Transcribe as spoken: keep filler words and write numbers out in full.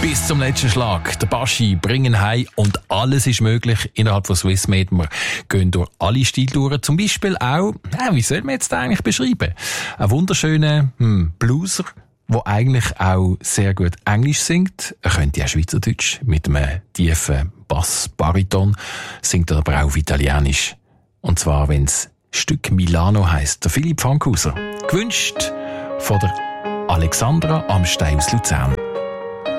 Bis zum letzten Schlag. Der Baschi bringen heim und alles ist möglich innerhalb von Swissmade. Wir gehen durch alle Stiltouren. Zum Beispiel auch, ja, wie soll man jetzt eigentlich beschreiben? Ein wunderschöner hm, Blueser, der eigentlich auch sehr gut Englisch singt. Er könnte auch Schweizerdeutsch mit einem tiefen Bass-Bariton, singt er aber auch auf Italienisch. Und zwar, wenn es Stück Milano heisst. Der Philipp Fankhauser. Gewünscht von der Alexandra Amstein aus Luzern.